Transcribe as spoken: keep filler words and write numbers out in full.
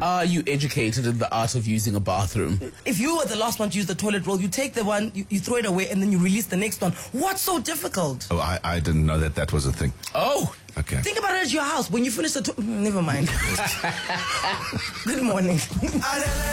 Are you educated in the art of using a bathroom? If you were the last one to use the toilet roll, you take the one, you, you throw it away, and then you release the next one. What's so difficult? Oh, I, I didn't know that that was a thing. Oh! Okay. Think about it at your house. When you finish the... To- Never mind. Good morning.